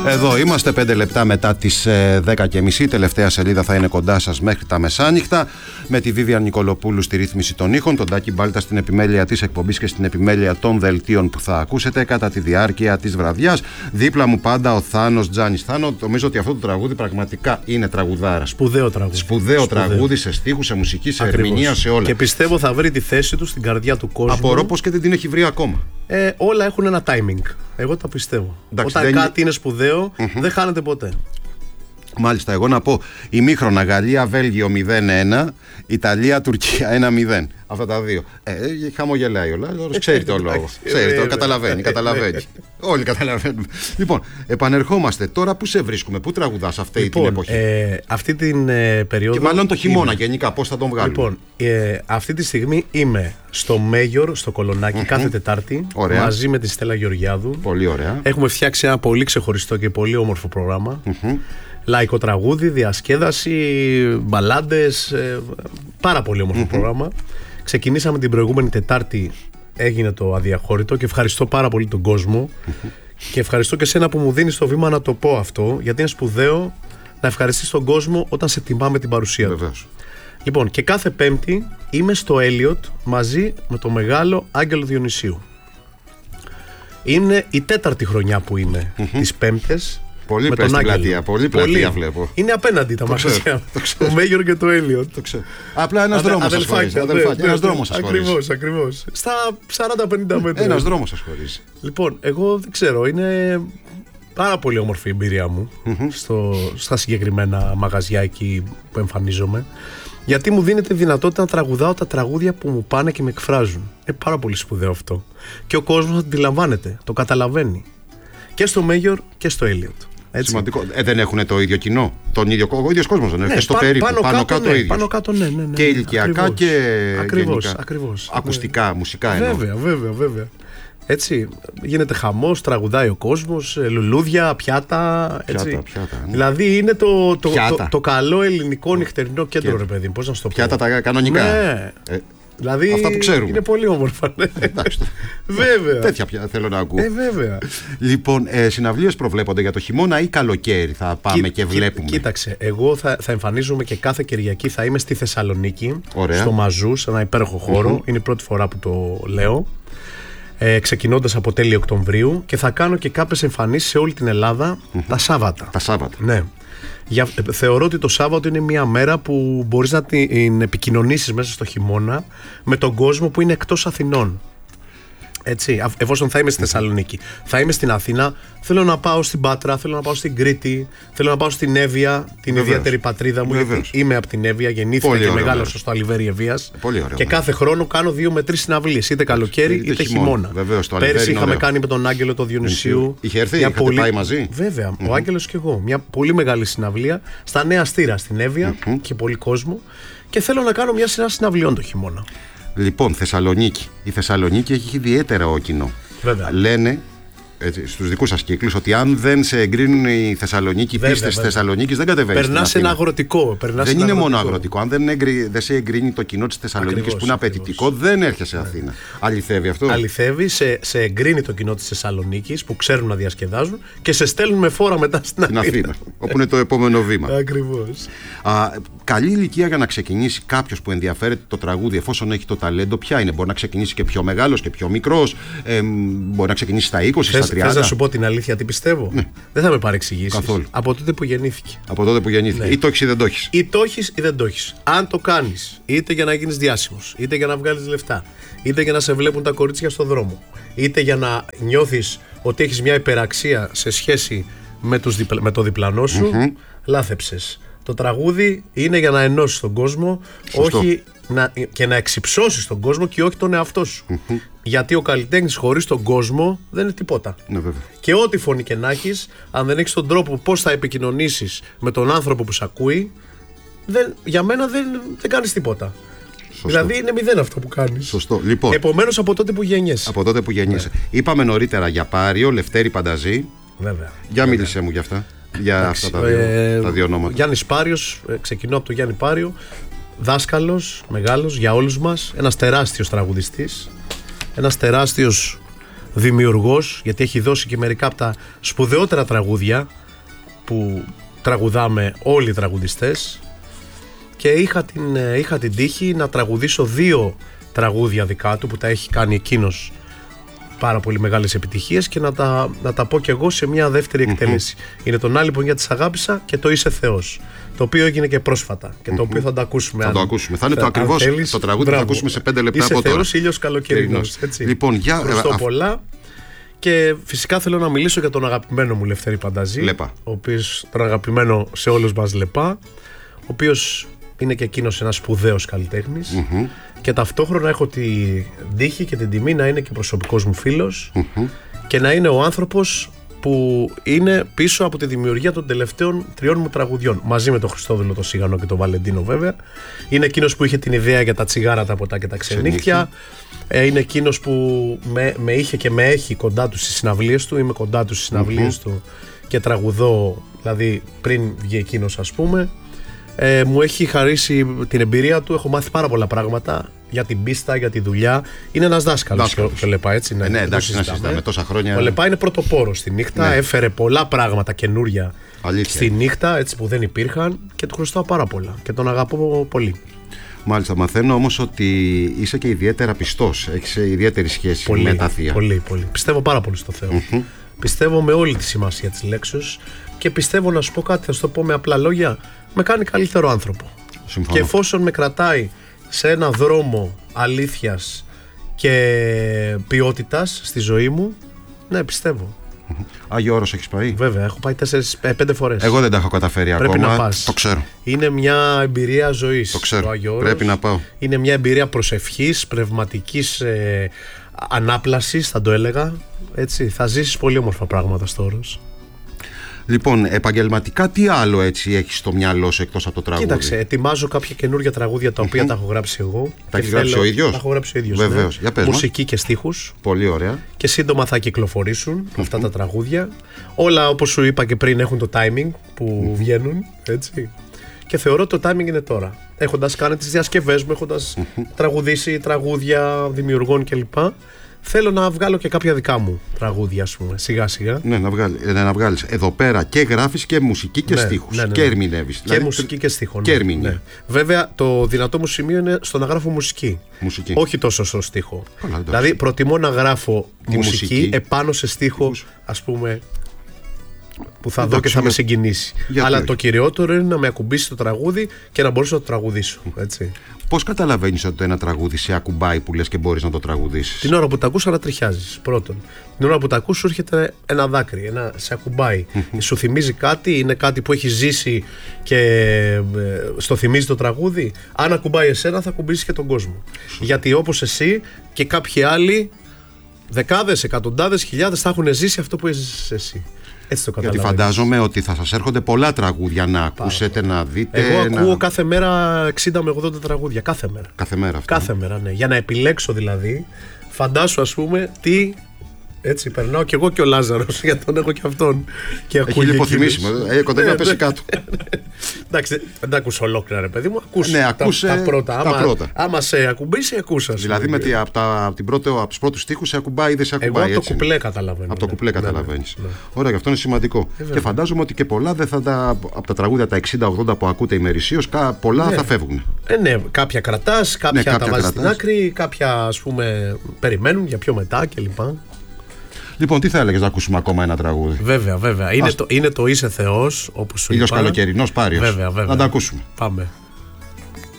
Εδώ είμαστε 5 λεπτά μετά τις 10:30. Η τελευταία σελίδα θα είναι κοντά σας μέχρι τα μεσάνυχτα. Με τη Βίβια Νικολοπούλου στη ρύθμιση των ήχων, τον Τάκη Μπάλτα στην επιμέλεια της εκπομπής και στην επιμέλεια των δελτίων που θα ακούσετε κατά τη διάρκεια της βραδιάς. Δίπλα μου πάντα ο Θάνος Τζάνης. Θάνο, νομίζω ότι αυτό το τραγούδι πραγματικά είναι τραγουδάρα. Σπουδαίο τραγούδι. Σπουδαίο τραγούδι σε στίχους, σε μουσική, σε ερμηνεία, σε όλα. Και πιστεύω θα βρει τη θέση του στην καρδιά του κόσμου. Απορώ πως και δεν την έχει βρει ακόμα. Όλα έχουν ένα timing. Εγώ τα πιστεύω. Εντάξει, όταν κάτι είναι σπουδαίο, δεν χάνεται ποτέ. Μάλιστα, εγώ να πω ημίχρονα Γαλλία-Βέλγιο 0-1, Ιταλία-Τουρκία 1-0. Αυτά τα δύο. Χαμογελάει ο Λάζαρος, ξέρει το λόγο. Ξέρει το, καταλαβαίνει. Όλοι καταλαβαίνουμε. Λοιπόν, επανερχόμαστε. Τώρα πού σε βρίσκουμε, πού τραγουδάς αυτή την εποχή? Αυτή την περίοδο. Και μάλλον το χειμώνα γενικά, πώς θα τον βγάλουμε? Λοιπόν, αυτή τη στιγμή είμαι στο Μέγιορ, στο Κολονάκι, κάθε Τετάρτη. Ωραία. Μαζί με τη Στέλλα Γεωργιάδου. Πολύ ωραία. Έχουμε φτιάξει ένα πολύ ξεχωριστό και πολύ όμορφο πρόγραμμα. Λαϊκό τραγούδι, διασκέδαση, μπαλάντες, πάρα πολύ όμορφο πρόγραμμα. Ξεκινήσαμε την προηγούμενη Τετάρτη, έγινε το αδιαχώρητο και ευχαριστώ πάρα πολύ τον κόσμο και ευχαριστώ και σένα που μου δίνεις το βήμα να το πω αυτό, γιατί είναι σπουδαίο να ευχαριστείς τον κόσμο όταν σε τιμά με την παρουσία του. Βεβαίως. Λοιπόν, και κάθε Πέμπτη είμαι στο Έλιοτ μαζί με το μεγάλο Άγγελο Διονυσίου. Είναι η 4η χρονιά που είμαι τις Πέμπτες. Πολύ πλατεία, πολύ πλατεία βλέπω. Είναι απέναντι τα μαγαζιά. Το Μέγιορ και το Έλιοτ. Το ξέρω. Απλά ένας δρόμος σας χωρίζει. Ένας δρόμος σας χωρίζει. Ακριβώς. Στα 40-50 μέτρα. Ένας δρόμος σας χωρίζει. Λοιπόν, εγώ δεν ξέρω, είναι πάρα πολύ όμορφη η εμπειρία μου στα συγκεκριμένα μαγαζιά εκεί που εμφανίζομαι. Γιατί μου δίνεται δυνατότητα να τραγουδάω τα τραγούδια που μου πάνε και με εκφράζουν. Είναι πάρα πολύ σπουδαίο αυτό. Και ο κόσμος αντιλαμβάνεται, το καταλαβαίνει. Και στο Μέγιορ και στο Έλιοτ. Σημαντικό. Δεν έχουν το ίδιο κοινό, ο ίδιος κόσμος δεν έχει. Στο περίπου, πάνω κάτω ίδιος. Πάνω κάτω, ναι. Και ηλικιακά και ακριβώς. Ακουστικά, μουσικά εννοώ. Βέβαια. Έτσι, γίνεται χαμός, τραγουδάει ο κόσμος, λουλούδια, πιάτα. Έτσι. Πιάτα, ναι. Δηλαδή είναι το καλό ελληνικό νυχτερινό κέντρο, ρε παιδί. Πώς να σου το πω. Πιάτα τα κανονικά. Ναι. Δηλαδή αυτά που ξέρουμε. Είναι πολύ όμορφα. Ναι. Βέβαια. Τέτοια πια θέλω να ακούω. Βέβαια. Λοιπόν, συναυλίες προβλέπονται για το χειμώνα ή καλοκαίρι? Θα πάμε και βλέπουμε. Κοίταξε, εγώ θα εμφανίζομαι και κάθε Κυριακή θα είμαι στη Θεσσαλονίκη. Ωραία. Στο Μαζού, σε ένα υπέροχο χώρο. Είναι η πρώτη φορά που το λέω. Ξεκινώντας από τέλη Οκτωβρίου και θα κάνω και κάποιες εμφανίσεις σε όλη την Ελλάδα τα Σάββατα. Τα Σάββατα. Ναι. Θεωρώ ότι το Σάββατο είναι μια μέρα που μπορείς να την επικοινωνήσεις μέσα στο χειμώνα με τον κόσμο που είναι εκτός Αθηνών. Έτσι, εφόσον θα είμαι στη Θεσσαλονίκη, θα είμαι στην Αθήνα, θέλω να πάω στην Πάτρα, θέλω να πάω στην Κρήτη, θέλω να πάω στην Εύβοια, την ιδιαίτερη πατρίδα μου. Γιατί είμαι από την Εύβοια, γεννήθηκα και μεγάλωσα στο Αλιβέρι Ευβοίας. Και κάθε χρόνο κάνω 2 με 3 συναυλίες, είτε καλοκαίρι είτε χειμώνα. Πέρσι είχαμε κάνει με τον Άγγελο το Διονυσίου. Είχε έρθει, είχατε πάει μαζί? Βέβαια, ο Άγγελος και εγώ. Μια πολύ μεγάλη συναυλία στα Νέα Στήρα στην Εύβοια και πολύ κόσμο. Και θέλω να κάνω μια σειρά συναυλιών το χειμώνα. Λοιπόν, Θεσσαλονίκη. Η Θεσσαλονίκη έχει ιδιαίτερα κοινό. Βέβαια. Λένε στους δικούς σας κύκλους ότι αν δεν σε εγκρίνουν οι Θεσσαλονίκοι, οι πίστες της Θεσσαλονίκης, δεν κατεβαίνεις. Περνάς ένα αγροτικό. Δεν είναι μόνο αγροτικό. Αν δεν σε εγκρίνει το κοινό της Θεσσαλονίκης που είναι απαιτητικό, δεν έρχεσαι Αθήνα. Αληθεύει αυτό? Αληθεύει. Σε εγκρίνει το κοινό της Θεσσαλονίκης που ξέρουν να διασκεδάζουν και σε στέλνουν με φόρα μετά στην Αθήνα. Όπου είναι το επόμενο βήμα. Ακριβώς. Καλή ηλικία για να ξεκινήσει κάποιος που ενδιαφέρεται το τραγούδι, εφόσον έχει το ταλέντο, ποια είναι? Μπορεί να ξεκινήσει και πιο μεγάλος και πιο μικρός, μπορεί να ξεκινήσει στα 20, στα 30. Θες να σου πω την αλήθεια τι πιστεύω? Ναι. Δεν θα με παρεξηγήσεις. Καθόλου. Από τότε που γεννήθηκε. Από τότε που γεννήθηκε. Ναι. Ή το έχεις ή δεν το έχεις. Ή το έχεις ή δεν το έχεις. Αν το κάνεις, είτε για να γίνεις διάσημος, είτε για να βγάλεις λεφτά, είτε για να σε βλέπουν τα κορίτσια στον δρόμο, είτε για να νιώθεις ότι έχεις μια υπεραξία σε σχέση με το διπλανό σου, λάθεψες. Το τραγούδι είναι για να ενώσεις τον κόσμο. Σωστό. Όχι και να εξυψώσεις τον κόσμο και όχι τον εαυτό σου. Γιατί ο καλλιτέχνης χωρίς τον κόσμο δεν είναι τίποτα. Ναι, βέβαια. Και ό,τι φωνή και να έχεις, αν δεν έχεις τον τρόπο πώς θα επικοινωνήσεις με τον άνθρωπο που σε ακούει, για μένα δεν κάνεις τίποτα. Σωστό. Δηλαδή είναι 0 αυτό που κάνεις. Σωστό. Λοιπόν, επομένως από τότε που γεννιέσαι. Από τότε που γεννιέσαι. Ναι. Είπαμε νωρίτερα για Πάριο, Λευτέρη Πανταζή. Βέβαια. Για μίλησέ μου για αυτά. Για αυτά τα δύο ονόματα. Γιάννης Πάριος, ξεκινώ από τον Γιάννη Πάριο. Δάσκαλος, μεγάλος για όλους μας. Ένας τεράστιος τραγουδιστής. Ένας τεράστιος δημιουργός, γιατί έχει δώσει και μερικά από τα σπουδαιότερα τραγούδια που τραγουδάμε όλοι οι τραγουδιστές, και είχα την τύχη να τραγουδήσω 2 τραγούδια δικά του που τα έχει κάνει εκείνος πάρα πολύ μεγάλες επιτυχίες, και να τα πω κι εγώ σε μια δεύτερη εκτέλεση. Είναι τον Άλλη Πονιά της Αγάπησα και το Είσαι Θεός, το οποίο έγινε και πρόσφατα και το οποίο θα το ακούσουμε. Θα το ακούσουμε. Θα είναι το ακριβώς το τραγούδι που θα ακούσουμε σε 5 λεπτά. Είσαι από τώρα. Θεός, ήλιος καλοκαιρινός. Λοιπόν, ευχαριστώ πολλά. Και φυσικά θέλω να μιλήσω για τον αγαπημένο μου Λευτέρη Πανταζή, Λεπά. ο οποίος, τον αγαπημένο σε όλους μας Λεπά, ο οποίος είναι και εκείνος ένας σπουδαίος καλλιτέχνης, και ταυτόχρονα έχω την τύχη και την τιμή να είναι και προσωπικός μου φίλος, και να είναι ο άνθρωπος που είναι πίσω από τη δημιουργία των τελευταίων 3 μου τραγουδιών, μαζί με τον Χριστόδουλο το Σίγανο και τον Βαλεντίνο βέβαια. Είναι εκείνος που είχε την ιδέα για τα τσιγάρα, τα ποτά και τα ξενύχτια. Είναι εκείνος που με είχε και με έχει κοντά του στις συναυλίες του. Είμαι κοντά του στις συναυλίες του και τραγουδώ, δηλαδή πριν βγει εκείνος, ας πούμε. Μου έχει χαρίσει την εμπειρία του, έχω μάθει πάρα πολλά πράγματα για την πίστα, για τη δουλειά. Είναι ένας δάσκαλος και ο Λεπά, έτσι. Ναι, εντάξει, να συζητάμε τόσα χρόνια. Ο Λεπά είναι πρωτοπόρος στη νύχτα, έφερε πολλά πράγματα καινούρια στη νύχτα, έτσι, που δεν υπήρχαν, και του χρωστάω πάρα πολλά και τον αγαπώ πολύ. Μάλιστα, μαθαίνω όμως ότι είσαι και ιδιαίτερα πιστός, έχεις ιδιαίτερη σχέση με τα θεία. Πολύ. Πιστεύω πάρα πολύ στο Θεό. Πιστεύω με όλη τη σημασία της λέξης, και πιστεύω, να σου πω κάτι, θα σου το πω με απλά λόγια, με κάνει καλύτερο άνθρωπο. Συμφωνώ. Και εφόσον με κρατάει σε ένα δρόμο αλήθειας και ποιότητας στη ζωή μου, ναι, πιστεύω. Άγιο Όρος έχεις πάει? Βέβαια, έχω πάει 4-5 φορές. Εγώ δεν τα έχω καταφέρει Πρέπει ακόμα. Να πας. Το ξέρω. Είναι μια εμπειρία ζωής. Το ξέρω. Το Άγιο Όρος. Πρέπει να πάω. Είναι μια εμπειρία προσευχής, πνευματικής ανάπλασης, θα το έλεγα. Έτσι, θα ζήσεις πολύ όμορφα πράγματα στο Όρος. Λοιπόν, επαγγελματικά τι άλλο έτσι έχεις στο μυαλό σου εκτός από το τραγούδι? Κοίταξε, ετοιμάζω κάποια καινούργια τραγούδια τα οποία τα έχω γράψει εγώ. Τα έχεις γράψει ο ίδιος? Τα έχω γράψει ο ίδιος. Βεβαίως. Ναι. Για πες μουσική και στίχους. Πολύ ωραία. Και σύντομα θα κυκλοφορήσουν αυτά τα τραγούδια. Όλα, όπως σου είπα και πριν, έχουν το timing που βγαίνουν. Έτσι. Και θεωρώ ότι το timing είναι τώρα. Έχοντας κάνει τις διασκευές μου, έχοντας τραγουδήσει τραγούδια δημιουργών κλπ. Θέλω να βγάλω και κάποια δικά μου τραγούδια, ας πούμε, σιγά σιγά. Ναι, να βγάλεις. Εδώ πέρα και γράφεις και μουσική και στίχους. Ναι. Και ερμηνεύεις. Και δηλαδή, μουσική και στίχο. Και ερμηνεία. Ναι. Βέβαια, το δυνατό μου σημείο είναι στο να γράφω μουσική. Όχι τόσο στο στίχο. Δηλαδή, προτιμώ να γράφω τη μουσική επάνω σε στίχο, ας πούμε, που θα δω και θα με συγκινήσει. Αλλά το κυριότερο είναι να με ακουμπήσει το τραγούδι και να μπορέσω να το τραγουδήσω. Έτσι. Πώς καταλαβαίνεις ότι ένα τραγούδι σε ακουμπάει που λες και μπορείς να το τραγουδήσεις? Την ώρα που τα ακούς ανατριχιάζεις, πρώτον. Την ώρα που τα ακούς σου έρχεται ένα δάκρυ, σε ακουμπάει. Σου θυμίζει κάτι, είναι κάτι που έχει ζήσει και στο θυμίζει το τραγούδι. Αν ακουμπάει εσένα, θα ακουμπήσει και τον κόσμο. Γιατί όπως εσύ και κάποιοι άλλοι, δεκάδες, εκατοντάδες, χιλιάδες θα έχουν ζήσει αυτό που έζησες εσύ. Έτσι το καταλαβαίνεις. Γιατί φαντάζομαι ότι θα σας έρχονται πολλά τραγούδια να ακούσετε, να δείτε. Εγώ ακούω κάθε μέρα 60 με 80 τραγούδια. Κάθε μέρα. Κάθε μέρα αυτό. Κάθε μέρα, ναι. Για να επιλέξω δηλαδή, φαντάσου, ας πούμε, τι. Έτσι, περνάω κι εγώ και ο Λάζαρος, γιατί τον έχω κι αυτόν. Και έχει λιποθυμίσιμο. Κοντεύει να πέσει κάτω. Εντάξει, δεν τα ακούς ολόκληρα, ρε παιδί μου. Ακούσε τα πρώτα. Άμα σε ακουμπήσει, ακούσα. Δηλαδή από τους πρώτους στίχους σε ακουμπάει ή δεν σε ακουμπάει? Εγώ από το κουπλέ καταλαβαίνω. Από το κουπλέ καταλαβαίνεις. Ωραία, και αυτό είναι σημαντικό. Και φαντάζομαι ότι και πολλά από τα τραγούδια τα 60-80 που ακούτε ημερησίως, πολλά θα φεύγουν. Ναι, κάποια κρατάς, κάποια τα βάζεις στην άκρη, κάποια, ας πούμε, περιμένουν για πιο μετά κλπ. Λοιπόν, τι θα έλεγες να ακούσουμε ακόμα ένα τραγούδι? Βέβαια. Είναι το Είσαι Θεός, όπως σου είπα. Ήλιος καλοκαιρινός Πάριος. Βέβαια. Να τα ακούσουμε. Πάμε.